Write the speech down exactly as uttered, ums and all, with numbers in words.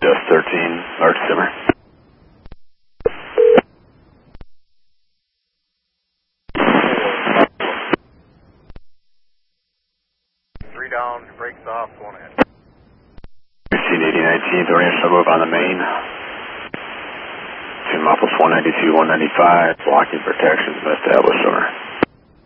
Just thirteen, large simmer. Three down, brakes off, going ahead. sixteen eighty nineteen, orientation move on the main. Two muffles one ninety-two, one ninety-five, blocking protections, established over.